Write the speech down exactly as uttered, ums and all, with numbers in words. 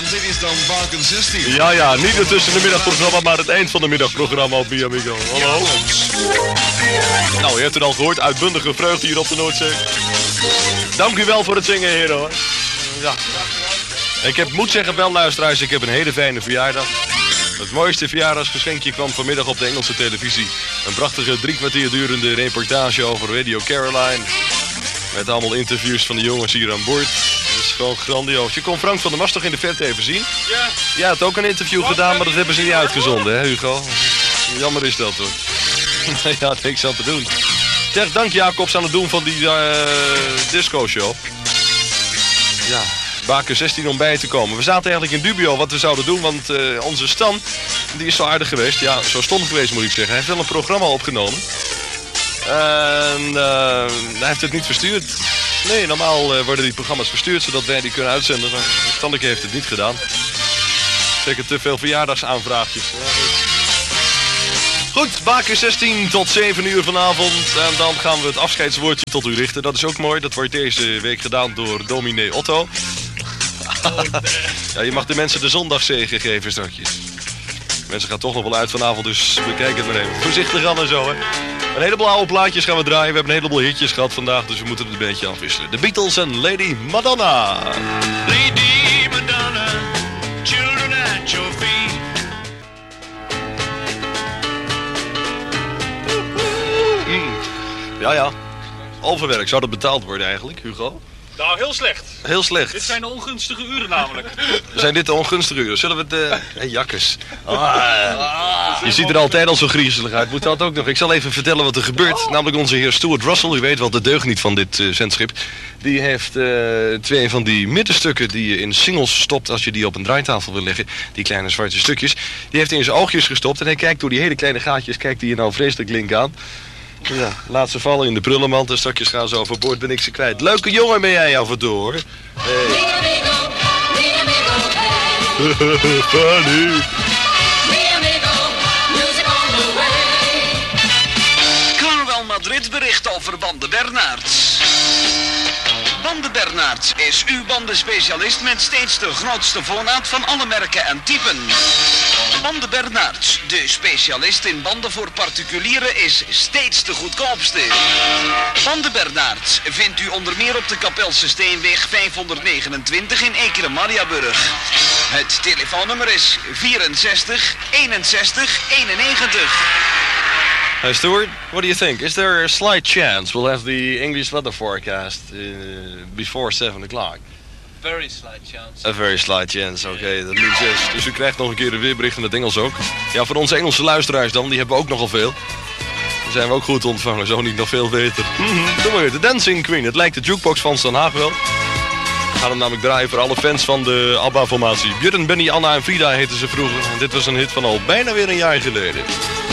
dit is dan Baken zestien. Ja, ja, niet het tussen de middagprogramma, maar het eind van de middagprogramma op Mi Amigo. Hallo. Nou, je hebt het al gehoord, uitbundige vreugde hier op de Noordzee. Dank u wel voor het zingen, heren, hoor. Ja. Ik heb, moet zeggen, wel luisteraars, ik heb een hele fijne verjaardag. Het mooiste verjaardagsgeschenkje kwam vanmiddag op de Engelse televisie. Een prachtige drie kwartier durende reportage over Radio Caroline. Met allemaal interviews van de jongens hier aan boord. Dat is gewoon grandioos. Je kon Frank van der Mast toch in de verte even zien? Ja. Ja, had ook een interview gedaan, maar dat hebben ze niet uitgezonden, hè Hugo? Jammer is dat, hoor. Ja, niks aan te doen. Zeg, dank Jacobs aan het doen van die uh, disco-show. Ja, Baken zestien om bij te komen. We zaten eigenlijk in dubio wat we zouden doen, want uh, onze Stan, die is zo aardig geweest. Ja, zo stom geweest moet ik zeggen. Hij heeft wel een programma opgenomen. En uh, hij heeft het niet verstuurd. Nee, normaal uh, worden die programma's verstuurd zodat wij die kunnen uitzenden. Maar Stanneke heeft het niet gedaan. Zeker te veel verjaardagsaanvraagjes. Ja, goed, Baken zestien tot zeven uur vanavond. En dan gaan we het afscheidswoordje tot u richten. Dat is ook mooi. Dat wordt deze week gedaan door dominee Otto. Ja, je mag de mensen de zondagszegen geven straks. Mensen gaan toch nog wel uit vanavond, dus bekijk het maar even. Voorzichtig aan en zo, hè. Een heleboel oude plaatjes gaan we draaien. We hebben een heleboel hitjes gehad vandaag, dus we moeten het een beetje afwisselen. De Beatles en Lady Madonna. Lady Madonna, children at your feet. Mm. Ja, ja. Overwerk. Zou dat betaald worden eigenlijk, Hugo? Nou, heel slecht. Heel slecht. Dit zijn de ongunstige uren namelijk. Zijn dit de ongunstige uren? Zullen we het... Uh... Hey, jakkes. Ah. Je ziet er altijd al zo griezelig uit. Moet dat ook nog? Ik zal even vertellen wat er gebeurt. Namelijk onze heer Stuart Russell. U weet wel de deugniet van dit uh, zendschip. Die heeft uh, twee van die middenstukken die je in singles stopt als je die op een draaitafel wil leggen. Die kleine zwarte stukjes. Die heeft hij in zijn oogjes gestopt. En hij kijkt door die hele kleine gaatjes. Kijkt hij je nou vreselijk link aan. Ja, laat ze vallen in de prullenmand en straks gaan ze overboord, ben ik ze kwijt. Leuke jongen ben jij af en toe, hoor. Hey. Funny. Carwel Madrid bericht over Banden Bernards. Banden Bernards is uw bandenspecialist met steeds de grootste voorraad van alle merken en typen. Banden Bernards, de specialist in banden voor particulieren, is steeds de goedkoopste. Banden Bernards vindt u onder meer op de Kapelse Steenweg vijfhonderdnegenentwintig in Ekeren Mariaburg. Het telefoonnummer is vierenzestig eenenzestig eenennegentig. Hey Stuart, what do you think? Is there a slight chance we'll have the English weather forecast uh, before seven o'clock? Very slight chance. A very slight chance, oké, okay, dat means yes. Dus u krijgt nog een keer een weerbericht in het Engels ook. Ja, voor onze Engelse luisteraars dan, die hebben we ook nogal veel. Daar zijn we ook goed ontvangen, zo niet nog veel beter. Doe maar weer, de Dancing Queen. Het lijkt de jukebox van Den Haag wel. We gaan hem namelijk draaien voor alle fans van de ABBA-formatie. Björn, Benny, Anna en Frida heten ze vroeger. En dit was een hit van al bijna weer een jaar geleden.